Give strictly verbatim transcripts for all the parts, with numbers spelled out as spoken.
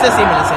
Ese sí me lo sé.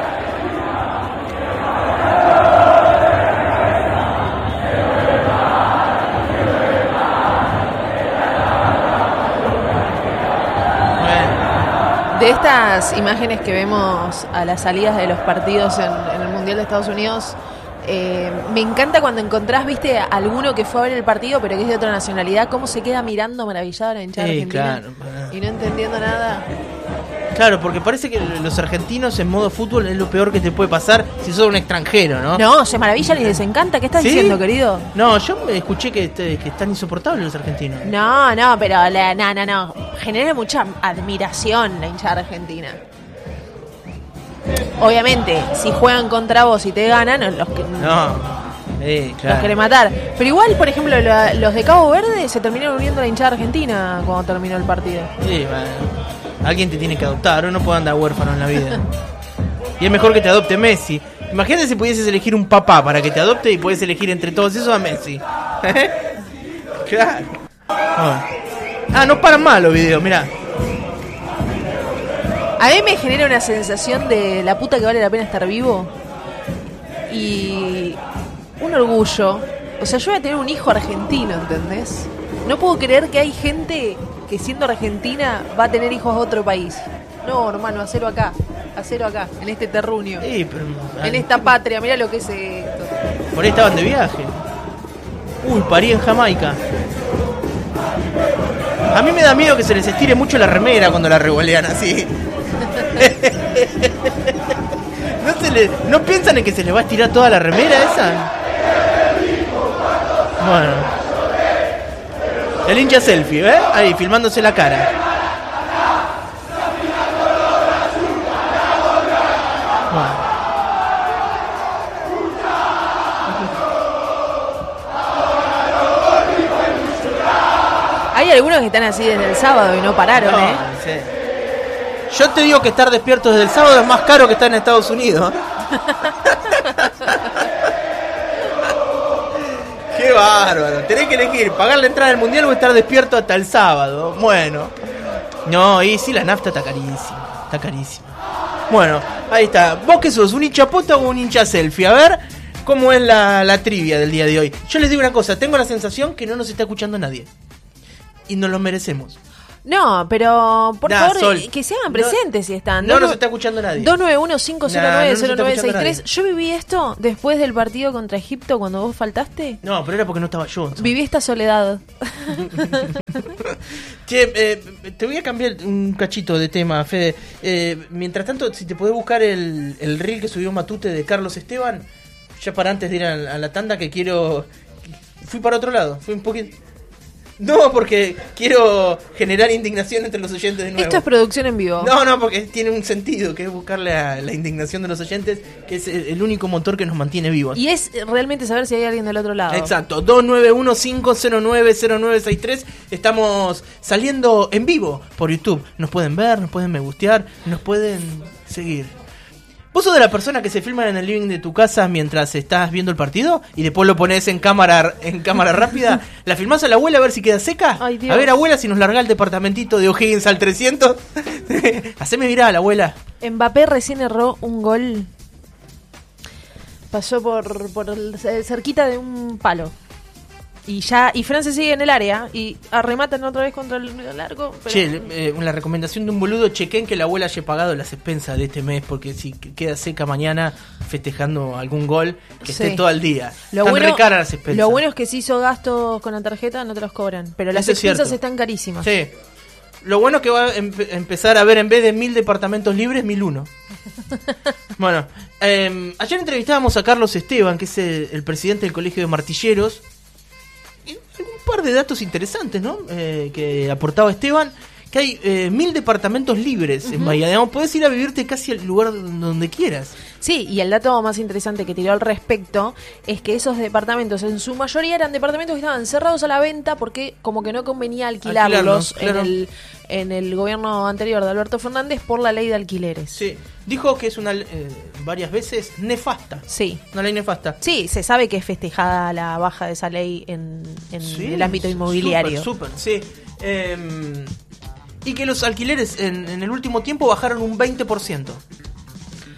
De estas imágenes que vemos a las salidas de los partidos en, en el Mundial de Estados Unidos, eh, me encanta cuando encontrás, viste, a alguno que fue a ver el partido pero que es de otra nacionalidad, cómo se queda mirando maravillado a la hinchada Sí, argentina claro. y no entendiendo nada. Claro, porque parece que los argentinos en modo fútbol es lo peor que te puede pasar si sos un extranjero, ¿no? No, se maravillan y les encanta. ¿Qué estás ¿Sí? diciendo, querido? No, yo escuché que, este, que están insoportables los argentinos. No, no, pero la, no, no, no. Genera mucha admiración la hinchada argentina. Obviamente, si juegan contra vos y te ganan, los que No, eh, claro. los querés matar. Pero igual, por ejemplo, lo, los de Cabo Verde se terminaron uniendo a la hinchada argentina cuando terminó el partido. Sí, bueno. Alguien te tiene que adoptar, uno no puede andar huérfano en la vida. Y es mejor que te adopte Messi. Imagínate si pudieses elegir un papá para que te adopte y puedes elegir entre todos esos a Messi. Claro. Oh. Ah, no paran mal los videos, mirá. A mí me genera una sensación de la puta que vale la pena estar vivo. Y un orgullo. O sea, yo voy a tener un hijo argentino, ¿entendés? No puedo creer que hay gente que siendo argentina va a tener hijos de otro país. No, hermano, hacelo acá. Hacelo acá, en este terruño. Sí, pero, en esta patria, mirá lo que es esto. Por ahí estaban de viaje. Uy, parí en Jamaica. A mí me da miedo que se les estire mucho la remera cuando la revolean así. ¿No, se le, ¿No piensan en que se les va a estirar toda la remera esa? Bueno. El hincha selfie, ¿eh? Ahí, filmándose la cara. Bueno. Hay algunos que están así desde el sábado y no pararon, No, ¿eh? sí. Yo te digo que estar despierto desde el sábado es más caro que estar en Estados Unidos. Qué bárbaro. Tenés que elegir pagar la entrada del mundial o estar despierto hasta el sábado. Bueno. No, y sí, la nafta está carísima. Está carísima. Bueno, ahí está. ¿Vos qué sos? ¿Un hincha pota o un hincha selfie? A ver cómo es la, la trivia del día de hoy. Yo les digo una cosa. Tengo la sensación que no nos está escuchando nadie. Y nos lo merecemos. No, pero por Nah, favor, Sol. eh, que se hagan presentes si están. No nos está escuchando nadie. dos nueve uno, cinco cero Nah, nueve, no nos cero está nueve seis escuchando tres. nadie. Yo viví esto después del partido contra Egipto cuando vos faltaste. No, pero era porque no estaba yo. Sol. Viví esta soledad. Che, eh, te voy a cambiar un cachito de tema, Fede. Eh, mientras tanto, si te podés buscar el, el reel que subió Matute de Carlos Esteban, ya para antes de ir a, a la tanda, que quiero... Fui para otro lado, fui un poquito... No, porque quiero generar indignación entre los oyentes de nuevo. Esto es producción en vivo. No, no, porque tiene un sentido, que es buscarle a la indignación de los oyentes, que es el, el único motor que nos mantiene vivos. Y es realmente saber si hay alguien del otro lado. Exacto, dos nueve uno, cinco cero nueve, cero nueve seis tres. Estamos saliendo en vivo por YouTube. Nos pueden ver, nos pueden me gustear, nos pueden seguir. ¿Vos sos de la persona que se filma en el living de tu casa mientras estás viendo el partido y después lo pones en cámara en cámara rápida? ¿La filmás a la abuela a ver si queda seca? Ay, Dios. A ver, abuela, si nos larga el departamentito de O'Higgins al trescientos. Haceme viral, abuela. Mbappé recién erró un gol. Pasó por, por el- cerquita de un palo. Y ya y Francia sigue en el área y arrematan otra vez contra el largo. Pero... Che, eh, la recomendación de un boludo, chequen que la abuela haya pagado las expensas de este mes, porque si queda seca mañana festejando algún gol, que Sí. esté todo el día. Lo Están bueno, re caras las expensas. lo bueno es que si hizo gastos con la tarjeta no te los cobran. Pero las Eso es expensas cierto. están carísimas. Sí. Lo bueno es que va a empe- empezar a ver, en vez de mil departamentos libres, mil uno. Bueno, eh, ayer entrevistábamos a Carlos Esteban, que es el, el presidente del Colegio de Martilleros. Y un par de datos interesantes, ¿no? Eh, que aportaba Esteban. Que hay eh, mil departamentos libres en Bahía. Digamos, podés ir a vivirte casi al lugar donde quieras. Sí, y el dato más interesante que tiró al respecto es que esos departamentos en su mayoría eran departamentos que estaban cerrados a la venta porque como que no convenía alquilarlos, Alquilarlos, claro. en, el, en el gobierno anterior de Alberto Fernández por la ley de alquileres. Sí. Dijo que es una, eh, varias veces, nefasta. Sí. Una ley nefasta. Sí, se sabe que es festejada la baja de esa ley en, en Sí, el ámbito inmobiliario. Súper, súper, sí. Eh, y que los alquileres en, en el último tiempo bajaron un veinte por ciento.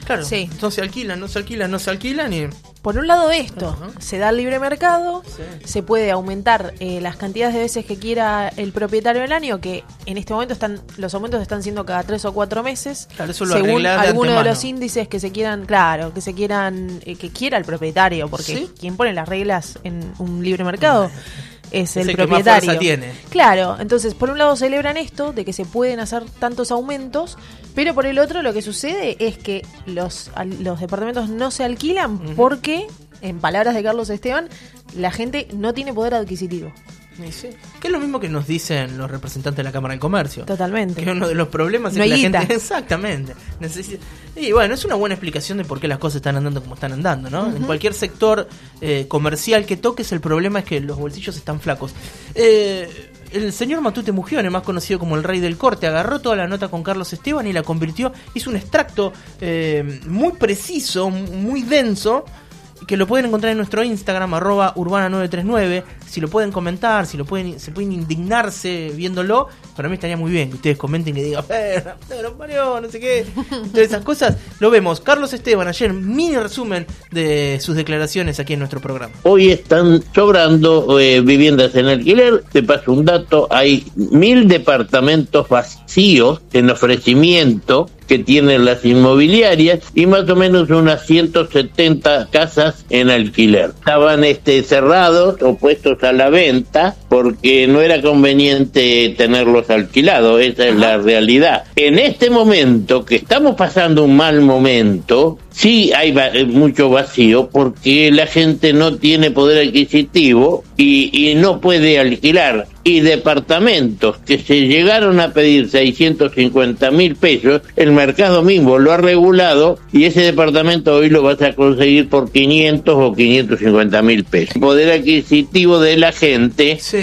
Claro, Sí. no se alquilan, no se alquilan, no se alquilan y... Por un lado esto, Ajá. se da el libre mercado, Sí. se puede aumentar eh, las cantidades de veces que quiera el propietario del año, que en este momento están los aumentos están siendo cada tres o cuatro meses, Claro, eso lo según arreglás de algunos de antemano. los índices que se quieran, claro, que se quieran, eh, que quiera el propietario, porque ¿Sí? quien pone las reglas en un libre mercado es el el que más propietario. fuerza tiene. Claro, entonces por un lado celebran esto de que se pueden hacer tantos aumentos, pero por el otro lo que sucede es que los, al- los departamentos no se alquilan Ujú. porque, en palabras de Carlos Esteban, la gente no tiene poder adquisitivo. Y sí. Que es lo mismo que nos dicen los representantes de la Cámara de Comercio. Totalmente. Que uno de los problemas No es que hay la guita. gente... Exactamente. Necesita... Y bueno, es una buena explicación de por qué las cosas están andando como están andando, ¿no? En cualquier sector eh, comercial que toques, el problema es que los bolsillos están flacos. Eh... El señor Matute Mugione, más conocido como el rey del corte, agarró toda la nota con Carlos Esteban y la convirtió, hizo un extracto eh, muy preciso, muy denso, que lo pueden encontrar en nuestro Instagram, arroba urbana nueve tres nueve. Si lo pueden comentar, si lo pueden, se pueden indignarse viéndolo, para mí estaría muy bien que ustedes comenten, que digan, pero, no parió, no sé qué, todas esas cosas. Lo vemos. Carlos Esteban, ayer, mini resumen de sus declaraciones aquí en nuestro programa. Hoy están sobrando eh, viviendas en alquiler. Te paso un dato: hay mil departamentos vacíos en ofrecimiento que tienen las inmobiliarias y más o menos unas ciento setenta casas en alquiler. Estaban este, cerrados o puestos a la venta porque no era conveniente tenerlos alquilados, esa es la realidad. En este momento, que estamos pasando un mal momento, sí hay va- mucho vacío porque la gente no tiene poder adquisitivo y, y no puede alquilar. Y departamentos que se llegaron a pedir seiscientos cincuenta mil pesos, el mercado mismo lo ha regulado y ese departamento hoy lo vas a conseguir por quinientos o quinientos cincuenta mil pesos. El poder adquisitivo de la gente Sí.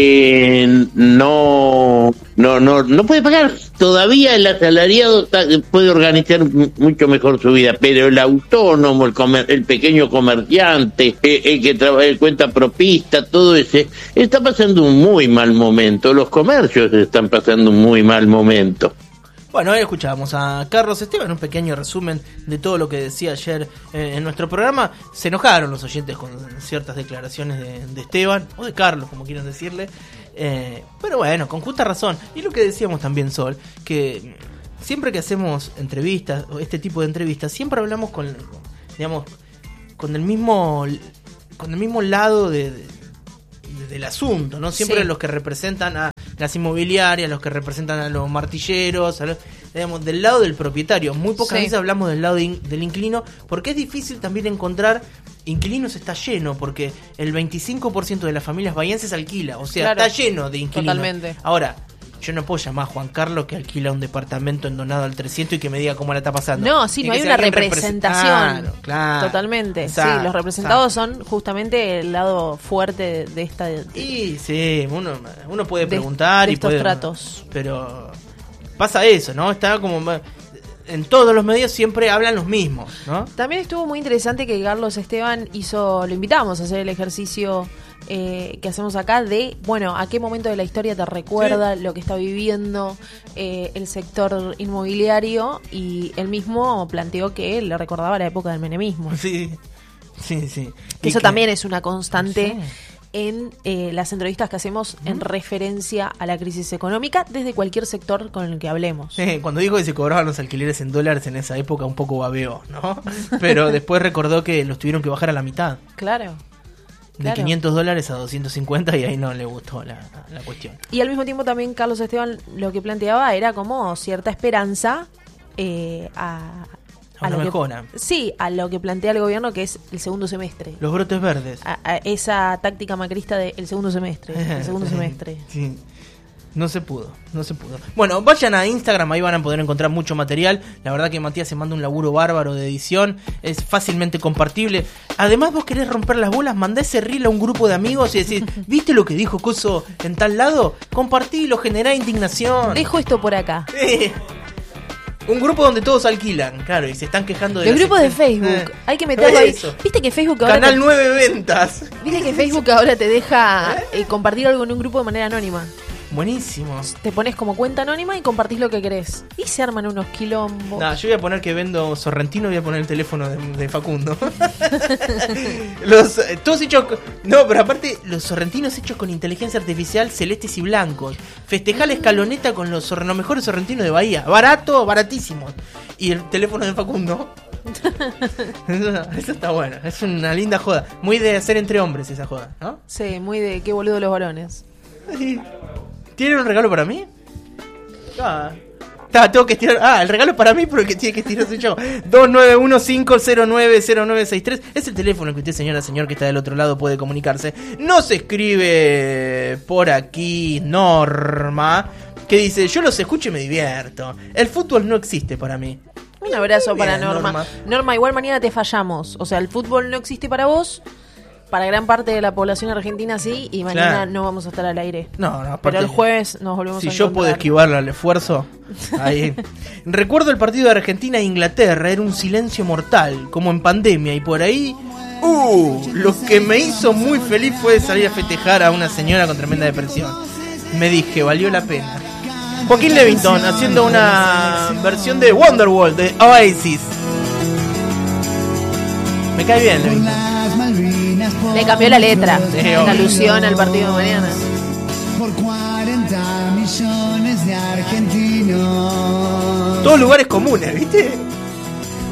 eh, no, no, no, no puede pagar. Todavía el asalariado ta- puede organizar m- mucho mejor su vida, pero el autónomo, el, comer- el pequeño comerciante, eh, el que trabaja, el cuenta propista, todo ese, está pasando un muy mal momento. Los comercios están pasando un muy mal momento. Bueno, hoy escuchábamos a Carlos Esteban, un pequeño resumen de todo lo que decía ayer eh, en nuestro programa. Se enojaron los oyentes con ciertas declaraciones de, de Esteban, o de Carlos, como quieran decirle. Eh, pero bueno, con justa razón. Y lo que decíamos también, Sol, que siempre que hacemos entrevistas, o este tipo de entrevistas, siempre hablamos con, digamos, con el mismo, con el mismo lado de... de del asunto, ¿no? Siempre Sí. los que representan a las inmobiliarias, los que representan a los martilleros, a los, digamos, del lado del propietario. Muy pocas Sí. veces hablamos del lado de in- del inquilino, porque es difícil también encontrar inquilinos. Está lleno, porque el veinticinco por ciento de las familias bahienses alquila, o sea, Claro. está lleno de inquilinos. Totalmente. Ahora, yo no puedo llamar a Juan Carlos que alquila un departamento en Donado al trescientos y que me diga cómo la está pasando. No, sí, no Tiene hay que una ser alguien representación. Claro, claro. Totalmente. Exacto, sí, los representados son justamente el lado fuerte de, de esta. de- Y sí, uno, uno puede De- preguntar de y estos puede, tratos. pero pasa eso, ¿no? Está como ma- en todos los medios siempre hablan los mismos, ¿no? También estuvo muy interesante que Carlos Esteban hizo, lo invitamos a hacer el ejercicio eh, que hacemos acá de, bueno, a qué momento de la historia te recuerda lo que está viviendo eh, el sector inmobiliario, y él mismo planteó que le recordaba la época del menemismo. Sí, sí, sí. Que Y eso que- también es una constante Sí. en eh, las entrevistas que hacemos en referencia a la crisis económica desde cualquier sector con el que hablemos. Sí, cuando dijo que se cobraban los alquileres en dólares en esa época, un poco babeó, ¿no? Pero después recordó que los tuvieron que bajar a la mitad. Claro. De Claro. quinientos dólares a doscientos cincuenta, y ahí no le gustó la, la cuestión. Y al mismo tiempo también Carlos Esteban lo que planteaba era como cierta esperanza eh, a, A una lo mejora. que, sí, a lo que plantea el gobierno, que es el segundo semestre. Los brotes verdes. A, a esa táctica macrista del segundo semestre. El segundo semestre. Sí. No se pudo, no se pudo. Bueno, vayan a Instagram, ahí van a poder encontrar mucho material. La verdad que Matías se manda un laburo bárbaro de edición, es fácilmente compartible. Además, vos querés romper las bolas, mandá ese reel a un grupo de amigos y decís, ¿viste lo que dijo Coso en tal lado? Compartilo, generá indignación. Dejo esto por acá. Sí. Un grupo donde todos alquilan, claro, y se están quejando de Los las grupos de ex- Facebook. Eh, Hay que meterlo ahí. eso. ¿Viste que Facebook ahora Canal te, nueve Ventas. ¿viste que Facebook ahora te deja eh, compartir algo en un grupo de manera anónima? Buenísimo. Te pones como cuenta anónima y compartís lo que querés. Y se arman unos quilombos. No, yo voy a poner que vendo sorrentino, voy a poner el teléfono de, de Facundo. los eh, todos hechos con- no, pero aparte los sorrentinos hechos con inteligencia artificial, celestes y blancos. Festejá la escaloneta con los, sor- los mejores sorrentinos de Bahía. Barato, baratísimo. Y el teléfono de Facundo. eso, eso está bueno. Es una linda joda. Muy de hacer entre hombres esa joda, ¿no? Sí, muy de qué boludo los varones. ¿Tienen un regalo para mí? Ah. Ah, tengo que estirar. Ah, el regalo es para mí, pero el que tiene que estirar soy yo. dos nueve uno cinco cero nueve cero nueve seis tres. Es el teléfono que usted, señora, señor, que está del otro lado, puede comunicarse. Nos escribe por aquí Norma, que dice: yo los escucho y me divierto. El fútbol no existe para mí. Un abrazo Muy bien, para Norma. Norma. Norma, igual mañana te fallamos. O sea, el fútbol no existe para vos, para gran parte de la población argentina sí, y mañana Claro. no vamos a estar al aire. No, no, aparte, Pero el jueves nos volvemos si a yo encontrar. puedo esquivarle al esfuerzo, ahí. Recuerdo el partido de Argentina e Inglaterra, era un silencio mortal, como en pandemia, y por ahí, uh, lo que me hizo muy feliz fue salir a festejar a una señora con tremenda depresión. Me dije, valió la pena. Joaquín Levington haciendo una versión de Wonderwall de Oasis. Me cae bien, Levington. Le cambió la letra, Sí, en obvio. alusión al partido de mañana. Por cuarenta millones de argentinos. Todos lugares comunes, ¿viste?